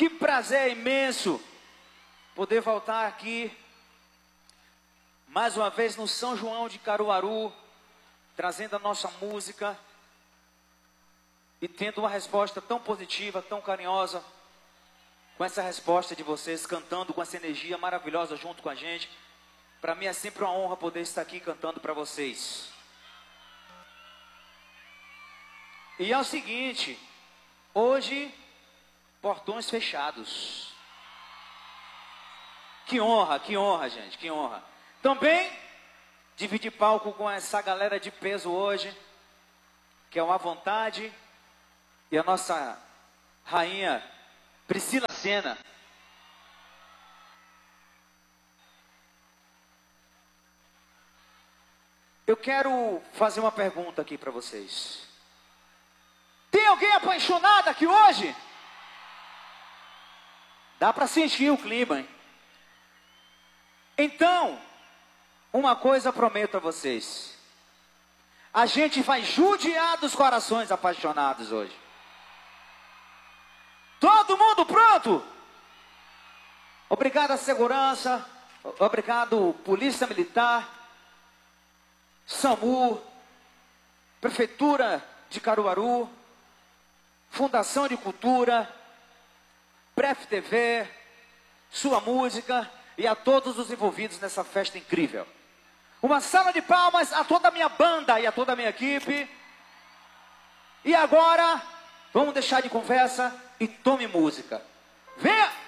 Que prazer imenso poder voltar aqui mais uma vez no São João de Caruaru, trazendo a nossa música e tendo uma resposta tão positiva, tão carinhosa, com essa resposta de vocês, cantando com essa energia maravilhosa junto com a gente. Para mim é sempre uma honra poder estar aqui cantando para vocês. E é o seguinte, hoje, portões fechados. Que honra, gente, que honra. Também, dividir palco com essa galera de peso hoje, que é uma vontade, e a nossa rainha Priscila Senna. Eu quero fazer uma pergunta aqui para vocês. Tem alguém apaixonado aqui hoje? Dá para sentir o clima, hein? Então, uma coisa prometo a vocês. A gente vai judiar dos corações apaixonados hoje. Todo mundo pronto? Obrigado à segurança, obrigado Polícia Militar, SAMU, Prefeitura de Caruaru, Fundação de Cultura, Pref TV, Sua Música e a todos os envolvidos nessa festa incrível. Uma salva de palmas a toda a minha banda e a toda a minha equipe. E agora, vamos deixar de conversa e tome música. Venha!